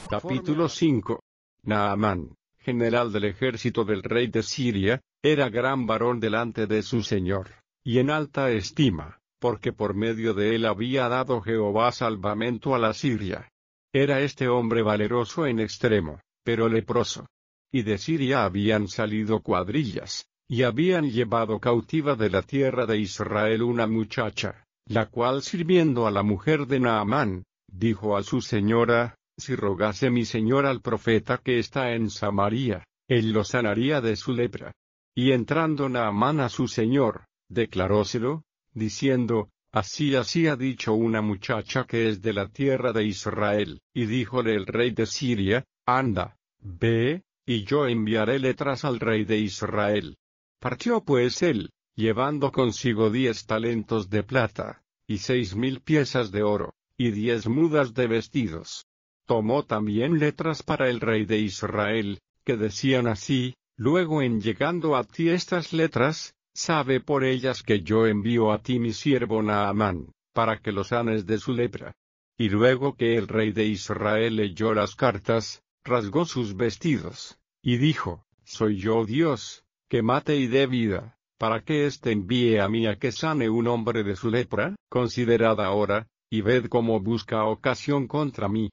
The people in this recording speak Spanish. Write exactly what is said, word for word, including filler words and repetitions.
Capítulo cinco. Naamán, general del ejército del rey de Siria, era gran varón delante de su señor, y en alta estima, porque por medio de él había dado Jehová salvamento a la Siria. Era este hombre valeroso en extremo, pero leproso. Y de Siria habían salido cuadrillas, y habían llevado cautiva de la tierra de Israel una muchacha, la cual sirviendo a la mujer de Naamán, dijo a su señora: si rogase mi señor al profeta que está en Samaria, él lo sanaría de su lepra. Y entrando Naamán a su señor, declaróselo, diciendo: así así ha dicho una muchacha que es de la tierra de Israel. Y díjole el rey de Siria: anda, ve, y yo enviaré letras al rey de Israel. Partió pues él, llevando consigo diez talentos de plata, y seis mil piezas de oro, y diez mudas de vestidos. Tomó también letras para el rey de Israel, que decían así: luego en llegando a ti estas letras, sabe por ellas que yo envío a ti mi siervo Naamán, para que lo sanes de su lepra. Y luego que el rey de Israel leyó las cartas, rasgó sus vestidos, y dijo: soy yo Dios, que mate y dé vida, para que éste envíe a mí a que sane un hombre de su lepra. Considerad ahora, y ved cómo busca ocasión contra mí.